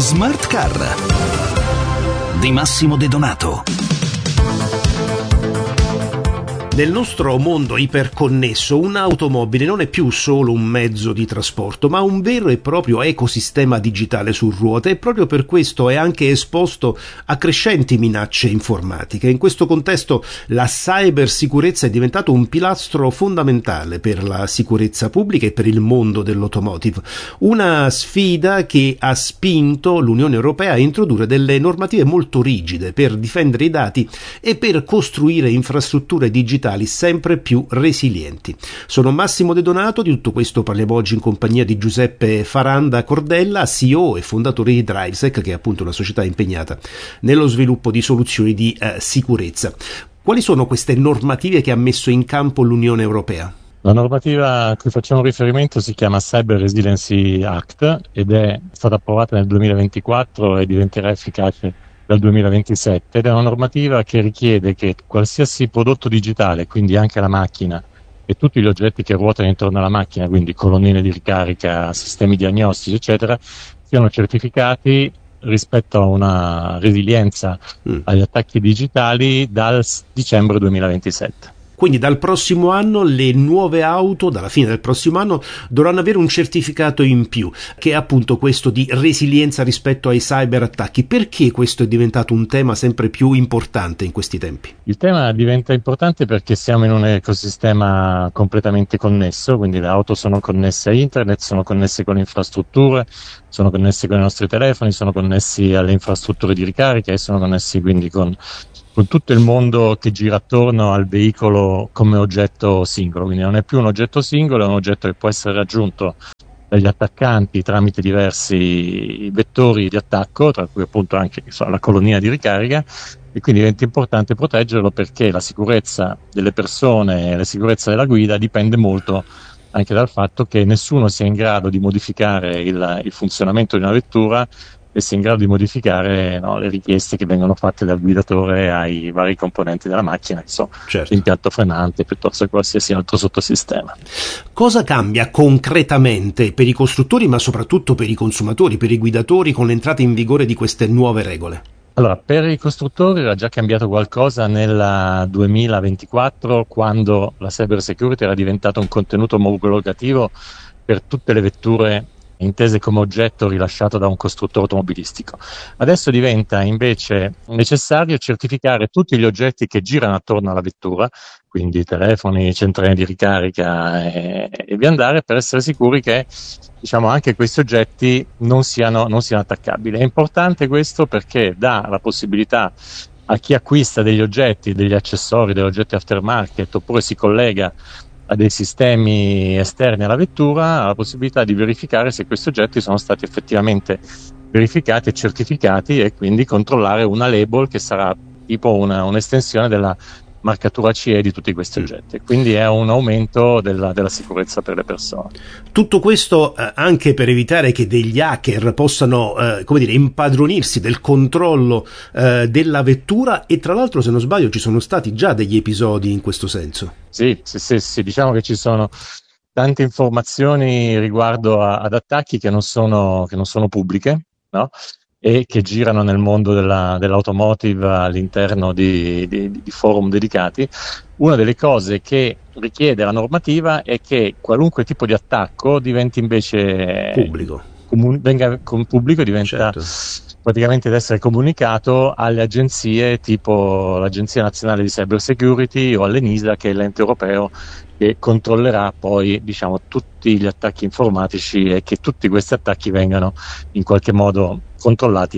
Smart Car di Massimo De Donato. Nel nostro mondo iperconnesso, un'automobile non è più solo un mezzo di trasporto, ma un vero e proprio ecosistema digitale su ruote, e proprio per questo è anche esposto a crescenti minacce informatiche. In questo contesto la cybersicurezza è diventato un pilastro fondamentale per la sicurezza pubblica e per il mondo dell'automotive. Una sfida che ha spinto l'Unione Europea a introdurre delle normative molto rigide per difendere i dati e per costruire infrastrutture digitali sempre più resilienti. Sono Massimo De Donato, di tutto questo parliamo oggi in compagnia di Giuseppe Faranda Cordella, CEO e fondatore di Drivesec, che è appunto una società impegnata nello sviluppo di soluzioni di sicurezza. Quali sono queste normative che ha messo in campo l'Unione Europea? La normativa a cui facciamo riferimento si chiama Cyber Resiliency Act ed è stata approvata nel 2024 e diventerà efficace dal 2027, ed è una normativa che richiede che qualsiasi prodotto digitale, quindi anche la macchina e tutti gli oggetti che ruotano intorno alla macchina, quindi colonnine di ricarica, sistemi diagnostici, eccetera, siano certificati rispetto a una resilienza agli attacchi digitali dal dicembre 2027. Quindi dal prossimo anno le nuove auto, dalla fine del prossimo anno, dovranno avere un certificato in più, che è appunto questo di resilienza rispetto ai cyberattacchi. Perché questo è diventato un tema sempre più importante in questi tempi? Il tema diventa importante perché siamo in un ecosistema completamente connesso, quindi le auto sono connesse a internet, sono connesse con le infrastrutture, sono connesse con i nostri telefoni, sono connessi alle infrastrutture di ricarica e sono connessi quindi con tutto il mondo che gira attorno al veicolo come oggetto singolo. Quindi non è più un oggetto singolo, è un oggetto che può essere raggiunto dagli attaccanti tramite diversi vettori di attacco, tra cui appunto anche la colonnina di ricarica, e quindi diventa importante proteggerlo perché la sicurezza delle persone e la sicurezza della guida dipende molto anche dal fatto che nessuno sia in grado di modificare il funzionamento di una vettura e sia in grado di modificare le richieste che vengono fatte dal guidatore ai vari componenti della macchina, che sono l'impianto frenante piuttosto che qualsiasi altro sottosistema. Cosa cambia concretamente per i costruttori, ma soprattutto per i consumatori, per i guidatori, con l'entrata in vigore di queste nuove regole? Allora, per i costruttori era già cambiato qualcosa nel 2024, quando la cyber security era diventata un contenuto omologativo per tutte le vetture intese come oggetto rilasciato da un costruttore automobilistico. Adesso diventa invece necessario certificare tutti gli oggetti che girano attorno alla vettura, quindi telefoni, centrali di ricarica e via andare, per essere sicuri che anche questi oggetti non siano attaccabili. È importante questo perché dà la possibilità a chi acquista degli oggetti, degli accessori, degli oggetti aftermarket, oppure si collega a dei sistemi esterni alla vettura, la possibilità di verificare se questi oggetti sono stati effettivamente verificati e certificati, e quindi controllare una label che sarà tipo un'estensione della marcatura CE di tutti questi oggetti. Quindi è un aumento della sicurezza per le persone. Tutto questo anche per evitare che degli hacker possano impadronirsi del controllo della vettura, e tra l'altro, se non sbaglio, ci sono stati già degli episodi in questo senso. Sì, diciamo che ci sono tante informazioni riguardo ad attacchi che non sono pubbliche, no? E che girano nel mondo dell'automotive all'interno di forum dedicati. Una delle cose che richiede la normativa è che qualunque tipo di attacco diventi invece pubblico, venga pubblico, diventa praticamente ad essere comunicato alle agenzie tipo l'Agenzia Nazionale di Cyber Security o all'ENISA, che è l'ente europeo che controllerà poi tutti gli attacchi informatici, e che tutti questi attacchi vengano in qualche modo controllati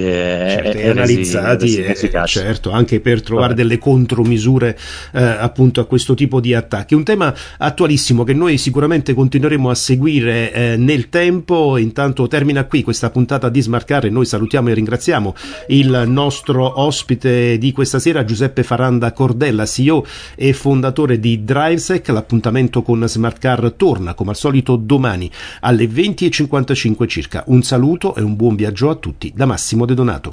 e analizzati, efficaci. Anche per trovare delle contromisure appunto a questo tipo di attacchi. Un tema attualissimo che noi sicuramente continueremo a seguire nel tempo. Intanto termina qui questa puntata di Smart Car e noi salutiamo e ringraziamo il nostro ospite di questa sera, Giuseppe Faranda Cordella, CEO e fondatore di Drivesec. L'appuntamento con Smart Car torna come al solito domani alle 20:55 circa. Un saluto e un buon viaggio a tutti da Massimo De Donato.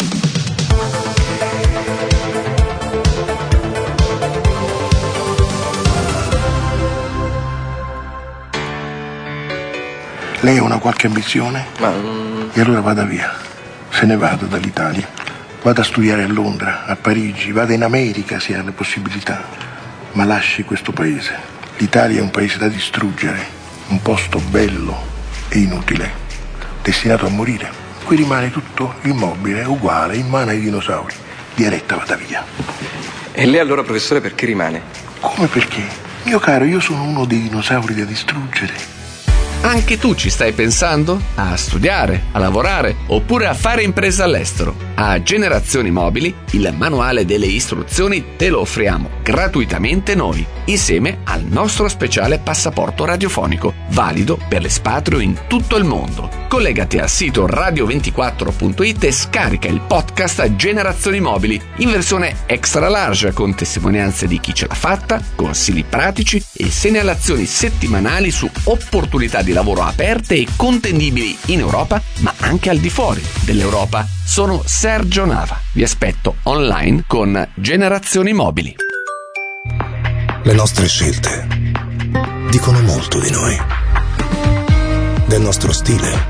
Lei ha una qualche ambizione? E allora vada via. se ne vada dall'Italia. Vada a studiare a Londra, a Parigi, vada in America se ha le possibilità. Ma lasci questo paese. L'Italia è un paese da distruggere, un posto bello e inutile, destinato a morire. Qui rimane tutto immobile, uguale, in mano ai dinosauri. Violetta, vada via. E lei allora, professore, perché rimane? Come perché? Mio caro, io sono uno dei dinosauri da distruggere. Anche tu ci stai pensando? A studiare, a lavorare oppure a fare impresa all'estero? A Generazioni Mobili il manuale delle istruzioni te lo offriamo gratuitamente noi, insieme al nostro speciale passaporto radiofonico, valido per l'espatrio in tutto il mondo. Collegati al sito radio24.it e scarica il podcast Generazioni Mobili in versione extra large con testimonianze di chi ce l'ha fatta, consigli pratici e segnalazioni settimanali su opportunità di lavoro aperte e contendibili in Europa, ma anche al di fuori dell'Europa. Sono Sergio Nava. Vi aspetto online con Generazioni Mobili. Le nostre scelte dicono molto di noi, del nostro stile,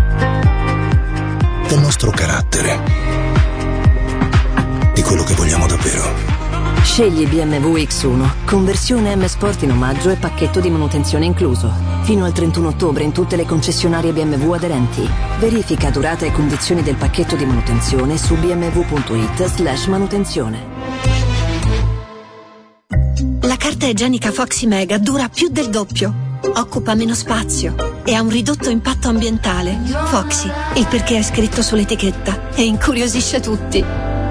del nostro carattere, di quello che vogliamo davvero. Scegli BMW X1, conversione M Sport in omaggio e pacchetto di manutenzione incluso. Fino al 31 ottobre in tutte le concessionarie BMW aderenti. Verifica durata e condizioni del pacchetto di manutenzione su bmw.it/manutenzione. La carta igienica Foxy Mega dura più del doppio, occupa meno spazio e ha un ridotto impatto ambientale. Foxy, il perché è scritto sull'etichetta e incuriosisce tutti.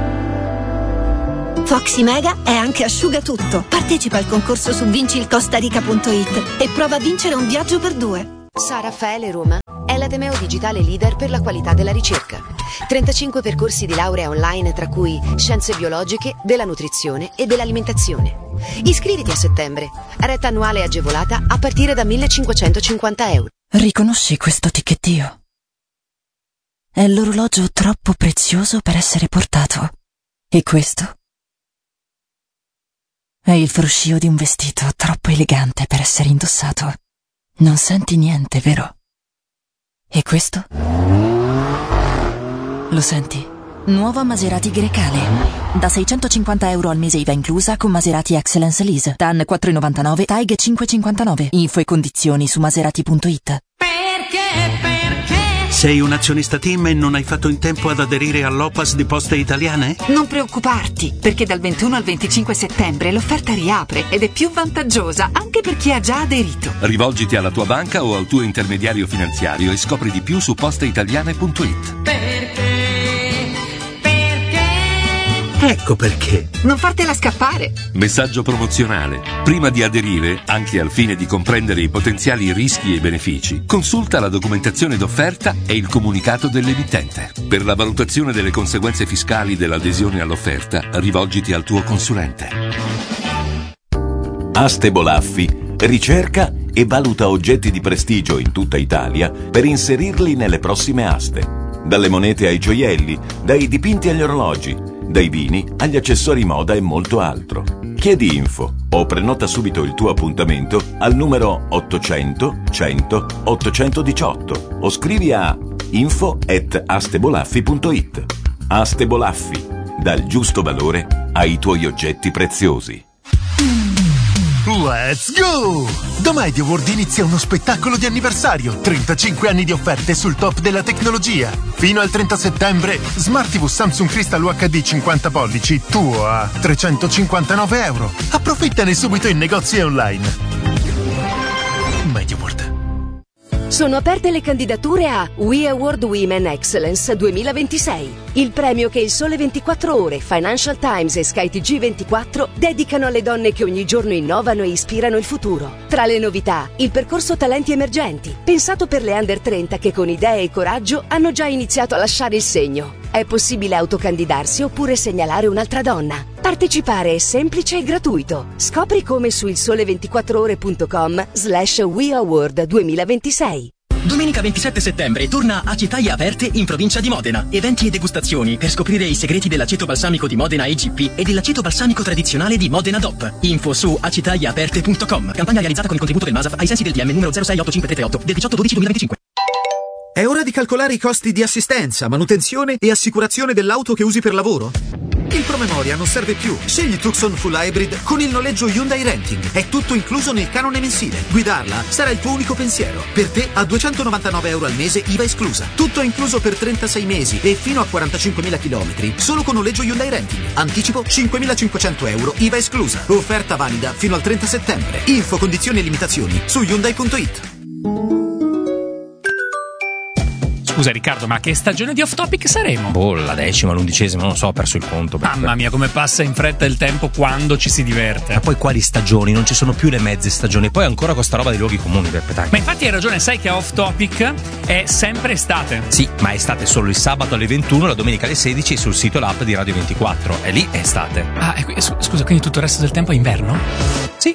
Foxy Mega è anche asciugatutto. Partecipa al concorso su vincilcostarica.it e prova a vincere un viaggio per 2. San Raffaele Roma è l'Ateneo digitale leader per la qualità della ricerca. 35 percorsi di laurea online, tra cui scienze biologiche, della nutrizione e dell'alimentazione. Iscriviti a settembre. Retta annuale agevolata a partire da 1.550 euro. Riconosci questo ticchettio? È l'orologio troppo prezioso per essere portato. E questo? È il fruscio di un vestito troppo elegante per essere indossato. Non senti niente, vero? E questo? Lo senti? Nuova Maserati Grecale. Da 650 euro al mese IVA inclusa con Maserati Excellence Lease. TAN 4,99, TAIG 5,59. Info e condizioni su maserati.it. Sei un azionista TIM e non hai fatto in tempo ad aderire all'OPAS di Poste Italiane? Non preoccuparti, perché dal 21 al 25 settembre l'offerta riapre ed è più vantaggiosa anche per chi ha già aderito. Rivolgiti alla tua banca o al tuo intermediario finanziario e scopri di più su posteitaliane.it. Ecco perché. Non fartela scappare. Messaggio promozionale. Prima di aderire, anche al fine di comprendere i potenziali rischi e benefici, consulta la documentazione d'offerta e il comunicato dell'emittente. Per la valutazione delle conseguenze fiscali dell'adesione all'offerta, rivolgiti al tuo consulente. Aste Bolaffi ricerca e valuta oggetti di prestigio in tutta Italia per inserirli nelle prossime aste. Dalle monete ai gioielli, dai dipinti agli orologi, dai vini agli accessori moda e molto altro. Chiedi info o prenota subito il tuo appuntamento al numero 800 100 818 o scrivi a info@astebolaffi.it. Aste Bolaffi, dal giusto valore ai tuoi oggetti preziosi. Let's go! Da MediaWorld inizia uno spettacolo di anniversario. 35 anni di offerte sul top della tecnologia. Fino al 30 settembre, Smart TV Samsung Crystal UHD 50 pollici, tuo a 359 euro. Approfittane subito in negozi e online. MediaWorld. Sono aperte le candidature a We Award Women Excellence 2026, il premio che il Sole 24 Ore, Financial Times e Sky TG24 dedicano alle donne che ogni giorno innovano e ispirano il futuro. Tra le novità, il percorso Talenti Emergenti, pensato per le under 30 che con idee e coraggio hanno già iniziato a lasciare il segno. È possibile autocandidarsi oppure segnalare un'altra donna. Partecipare è semplice e gratuito. Scopri come su ilsole24ore.com/We Award 2026. Domenica 27 settembre torna Acetaie Aperte in provincia di Modena. Eventi e degustazioni per scoprire i segreti dell'aceto balsamico di Modena EGP e dell'aceto balsamico tradizionale di Modena DOP. Info su acetaieaperte.com. Campagna realizzata con il contributo del MASAF ai sensi del DM numero 068538 del 18/12/2025. È ora di calcolare i costi di assistenza, manutenzione e assicurazione dell'auto che usi per lavoro? Il promemoria non serve più. Scegli Tucson Full Hybrid con il noleggio Hyundai Renting. È tutto incluso nel canone mensile. Guidarla sarà il tuo unico pensiero. Per te a €299 al mese, IVA esclusa. Tutto incluso per 36 mesi e fino a 45.000 km. Solo con noleggio Hyundai Renting. Anticipo €5.500, IVA esclusa. Offerta valida fino al 30 settembre. Info, condizioni e limitazioni su Hyundai.it. Scusa Riccardo, ma che stagione di Off Topic saremo? Boh, la 10ª, l'11ª, non lo so, ho perso il conto. Mamma mia, come passa in fretta il tempo quando ci si diverte. Ma poi quali stagioni? Non ci sono più le mezze stagioni. Poi ancora con sta roba dei luoghi comuni, Beppe, dai. Ma infatti hai ragione, sai che Off Topic è sempre estate. Sì, ma è estate solo il sabato alle 21, la domenica alle 16 sul sito e l'app di Radio 24. E lì è estate. Ah, scusa, quindi tutto il resto del tempo è inverno? Sì.